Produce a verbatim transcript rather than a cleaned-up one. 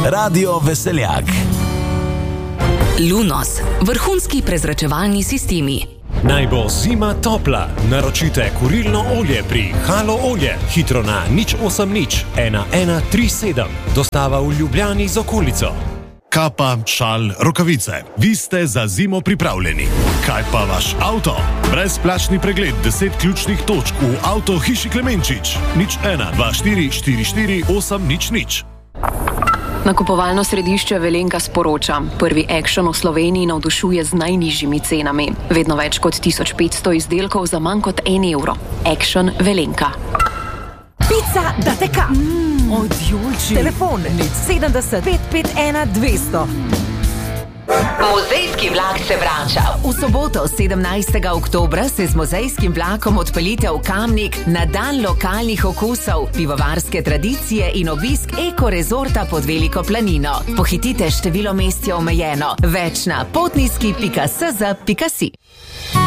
Radio Veseljak. Lunos, vrhunski prezračevalni sistemi. Naj bo zima topla. Naročite kurilno olje pri Halo olje. Hitro na nič osem nič ena ena tri sedem. Dostava v Ljubljani z okolico. Kapa, šal, rokavice. Vi ste za zimo pripravljeni. Kaj pa vaš avto? Brezplačni pregled deset ključnih točk v Avto hiši Klemenčič. nič ena dva štiri štiri štiri osem nič nič. Nakupovalno središče Velenka sporoča. Prvi Action v Sloveniji navdušuje z najnižjimi cenami. Vedno več kot tisoč petsto izdelkov za manj kot en evro. Action Velenka. Pica da teka. Mm, od Julči. Telefon nič sedemdeset pet pet ena dvesto. Muzejski vlak se vrača. V soboto, sedemnajstega oktobra, se z muzejskim vlakom odpeljite v Kamnik na dan lokalnih okusov, pivovarske tradicije in obisk ekorezorta pod Veliko planino. Pohitite, število mest je omejeno. Več na potniski pika s z pika si.